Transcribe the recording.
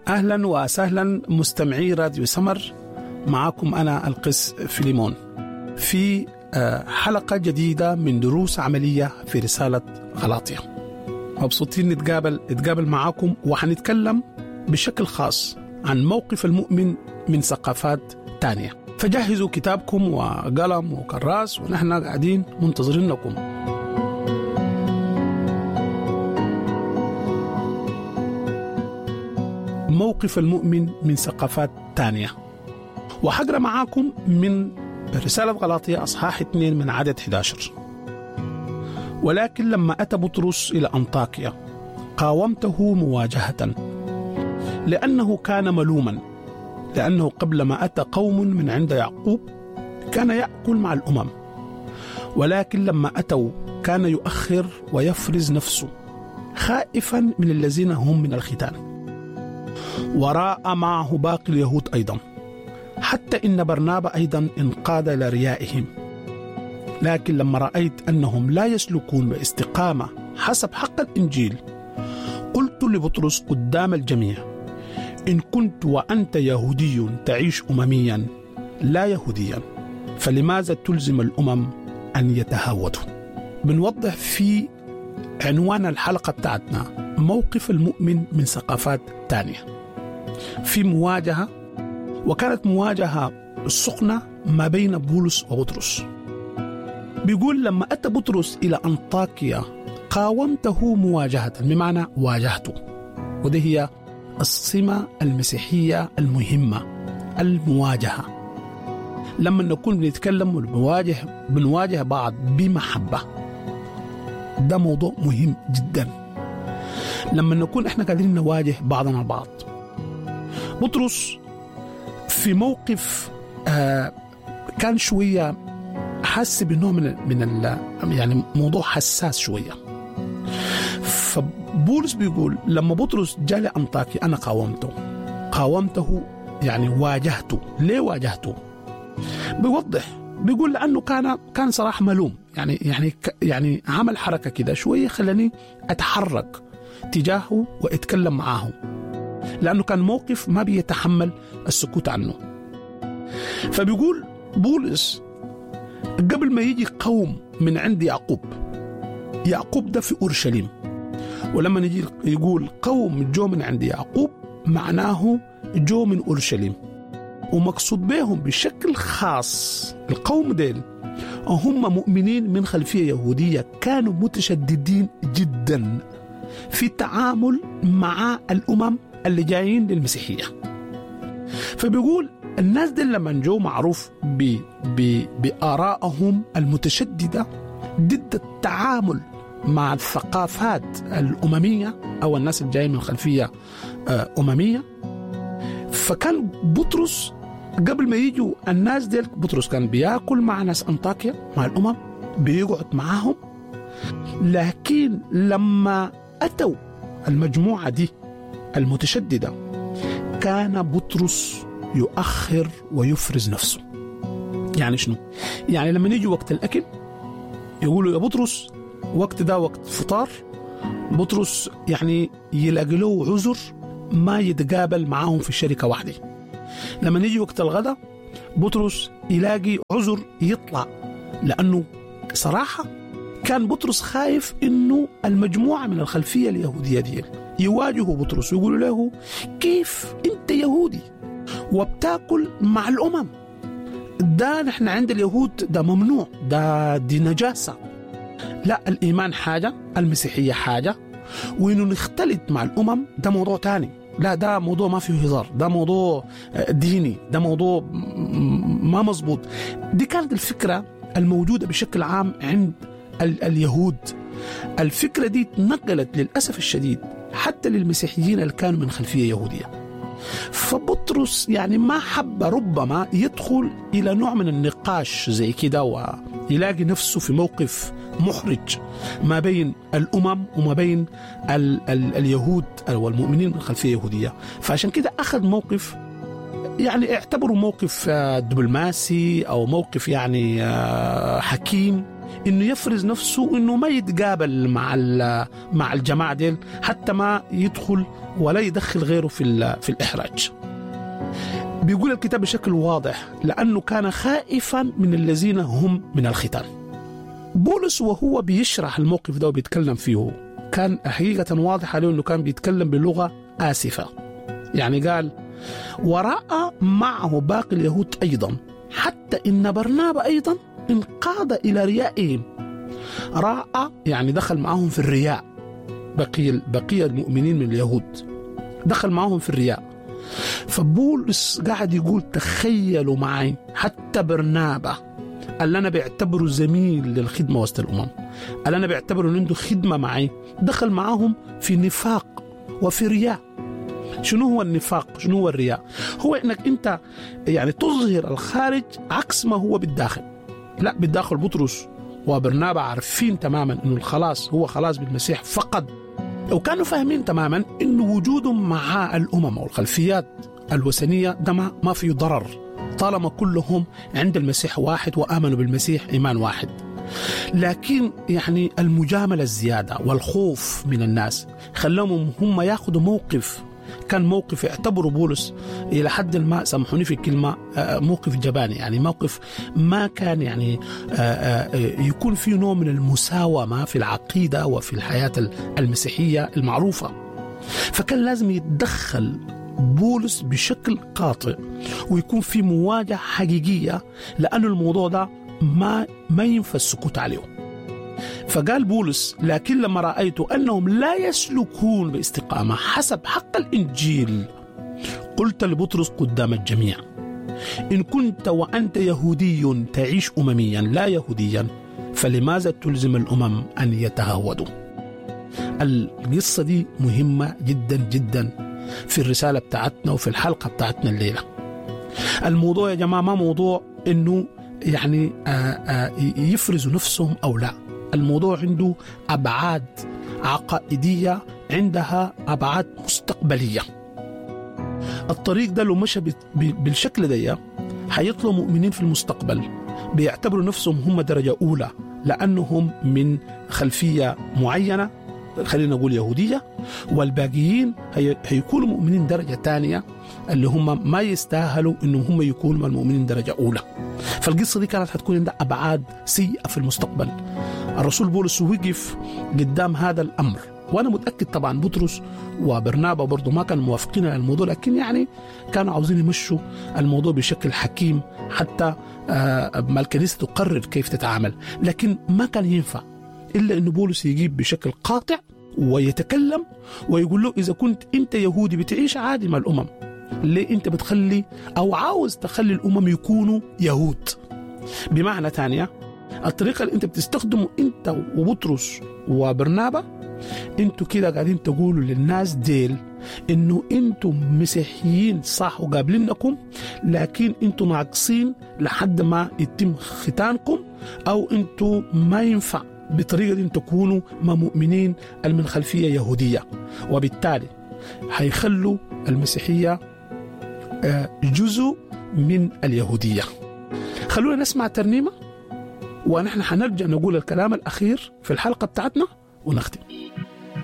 أهلا وسهلا مستمعي راديو سمر، معكم أنا القس فيليمون في حلقة جديدة من دروس عملية في رسالة غلاطية. مبسوطين نتقابل معكم، وحنتكلم بشكل خاص عن موقف المؤمن من ثقافات تانية. فجهزوا كتابكم وقلم وكراس، ونحن قاعدين منتظرين لكم. موقف المؤمن من ثقافات تانية، وحقرأ معاكم من رسالة غلاطية أصحاح 2 من عدد 11. ولكن لما أتى بطرس إلى أنطاكيا قاومته مواجهة، لأنه كان ملوما، لأنه قبل ما أتى قوم من عند يعقوب كان يأكل مع الأمم، ولكن لما أتوا كان يؤخر ويفرز نفسه خائفا من الذين هم من الختان. وراء معه باقي اليهود أيضا، حتى إن برنابا أيضا انقاد لريائهم. لكن لما رأيت أنهم لا يسلكون باستقامة حسب حق الإنجيل، قلت لبطرس قدام الجميع: إن كنت وأنت يهودي تعيش أمميا لا يهوديا، فلماذا تلزم الأمم أن يتهاودوا؟ بنوضح في عنوان الحلقة بتاعتنا موقف المؤمن من ثقافات تانية، في مواجهة، وكانت مواجهة سخنة ما بين بولس وبطرس. بيقول لما أتى بطرس إلى أنطاكيا قاومته مواجهة، بمعنى واجهته، وده هي السمة المسيحية المهمة، المواجهة. لما نكون بنتكلم بنواجه بعض بمحبة، ده موضوع مهم جدا. لما نكون احنا قادرين نواجه بعضنا البعض. بطرس في موقف كان شوية حس بأنه من يعني موضوع حساس شوية. فبولس بيقول لما بطرس جاء لأنطاكيا أنا قاومته يعني واجهته. ليه واجهته؟ بيوضح، بيقول لأنه كان صراحة ملوم، يعني عمل حركة كده شوية خلاني أتحرك تجاهه وأتكلم معاه، لأنه كان موقف ما بيتحمل السكوت عنه. فبيقول بولس قبل ما يجي قوم من عند يعقوب ده في أورشليم، ولما نجي يقول قوم جو من عند يعقوب معناه جو من أورشليم، ومقصود بهم بشكل خاص القوم ديل هم مؤمنين من خلفية يهودية، كانوا متشددين جدا في التعامل مع الأمم اللي جايين للمسيحية. فبيقول الناس دي لما جو معروف بآرائهم المتشددة ضد التعامل مع الثقافات الأممية أو الناس اللي جايين من خلفية أممية. فكان بطرس قبل ما يجوا الناس دي، بطرس كان بيأكل مع ناس أنطاكيا، مع الأمم، بيقعد معاهم. لكن لما أتوا المجموعة دي المتشددة كان بطرس يؤخر ويفرز نفسه. يعني شنو؟ يعني لما نيجي وقت الأكل يقولوا يا بطرس وقت ده وقت فطار، بطرس يعني يلاقي له عذر ما يتقابل معاهم في الشركة واحدة. لما نيجي وقت الغداء بطرس يلاقي عذر يطلع، لأنه صراحة كان بطرس خايف إنه المجموعة من الخلفية اليهودية دي يواجهوا بطرس ويقولوا له كيف أنت يهودي وبتاكل مع الأمم؟ ده نحن عند اليهود ده ممنوع، دي نجاسة. لا، الإيمان حاجة، المسيحية حاجة، وإنه نختلط مع الأمم ده موضوع تاني. لا، ده موضوع ما فيه هزار، ده موضوع ديني، ده موضوع ما مظبوط. دي كانت الفكرة الموجودة بشكل عام عند اليهود. الفكرة دي نقلت للأسف الشديد حتى للمسيحيين اللي كانوا من خلفية يهودية. فبطرس يعني ما حب ربما يدخل إلى نوع من النقاش زي كده، ويلاقي نفسه في موقف محرج ما بين الأمم وما بين اليهود والمؤمنين من خلفية يهودية. فعشان كده أخذ موقف يعني اعتبروا موقف دبلوماسي أو موقف يعني حكيم إنه يفرز نفسه إنه ما يتقابل مع الجماعة ديل، حتى ما يدخل ولا يدخل غيره في الإحراج. بيقول الكتاب بشكل واضح لأنه كان خائفا من الذين هم من الختان. بولس وهو بيشرح الموقف ده وبيتكلم فيه كان حقيقة واضح عليه أنه كان بيتكلم بلغة آسفة. يعني قال: ورأى معه باقي اليهود أيضا، حتى إن برنابا أيضا انقاد إلى ريائهم. رأى يعني دخل معهم في الرياء، بقية المؤمنين من اليهود دخل معهم في الرياء. فبولس قاعد يقول: تخيلوا معي حتى برنابا اللي أنا بعتبره زميل للخدمة وسط الأمم، اللي أنا بعتبره أنه عنده خدمة معي، دخل معهم في نفاق وفي رياء. شنو هو النفاق؟ شنو هو الرياء؟ هو أنك أنت يعني تظهر الخارج عكس ما هو بالداخل. لا، بالداخل بطرس وبرنابا عارفين تماما أنه الخلاص هو خلاص بالمسيح فقط، وكانوا فاهمين تماما أنه وجودهم مع الأمم والخلفيات الوثنية ده ما فيه ضرر طالما كلهم عند المسيح واحد وآمنوا بالمسيح إيمان واحد. لكن يعني المجاملة الزيادة والخوف من الناس خلهم هم ياخذوا موقف، كان موقف يعتبروا بولس إلى حد ما، سامحوني في الكلمة، موقف جباني، يعني موقف ما كان يعني يكون فيه نوع من المساومة في العقيدة وفي الحياة المسيحية المعروفة. فكان لازم يتدخل بولس بشكل قاطع ويكون في مواجهة حقيقية، لأن الموضوع ده ما ينفع السكوت عليه. فقال بولس: لكن لما رأيت أنهم لا يسلكون باستقامة حسب حق الإنجيل، قلت لبطرس قدام الجميع: إن كنت وأنت يهودي تعيش أمميا لا يهوديا، فلماذا تلزم الأمم أن يتهودوا؟ القصة دي مهمة جدا جدا في الرسالة بتاعتنا وفي الحلقة بتاعتنا الليلة. الموضوع يا جماعة ما موضوع إنه يعني يفرزوا نفسهم أو لا. الموضوع عنده أبعاد عقائدية، عندها أبعاد مستقبلية. الطريق ده لو مشى بالشكل ده حيطلعوا مؤمنين في المستقبل بيعتبروا نفسهم هم درجة أولى لأنهم من خلفية معينة، خلينا نقول يهودية، والباقيين هيكونوا مؤمنين درجة تانية اللي هم ما يستاهلوا إنهم هم يكونوا المؤمنين درجة أولى. فالقصة دي كانت هتكون عندها أبعاد سيئة في المستقبل. الرسول بولس وقف قدام هذا الأمر، وأنا متأكد طبعا بطرس وبرنابا برضو ما كانوا موافقين على الموضوع، لكن يعني كانوا عاوزين يمشوا الموضوع بشكل حكيم حتى ما الكنيسة تقرر كيف تتعامل. لكن ما كان ينفع إلا أن بولس يجيب بشكل قاطع ويتكلم ويقول له: إذا كنت أنت يهودي بتعيش عادي مع الأمم، ليه أنت بتخلي أو عاوز تخلي الأمم يكونوا يهود؟ بمعنى تانية، الطريقة اللي أنت بتستخدمه أنت وبطرس وبرنابا، أنتوا كده قاعدين تقولوا للناس ديل إنه أنتوا مسيحيين صح وقابلينكم، لكن أنتوا ناقصين لحد ما يتم ختانكم، أو أنتوا ما ينفع بطريقة دي تكونوا مؤمنين من خلفية يهودية، وبالتالي هيخلوا المسيحية جزء من اليهودية. خلونا نسمع ترنيمة ونحن حنرجع نقول الكلام الأخير في الحلقة بتاعتنا ونختم.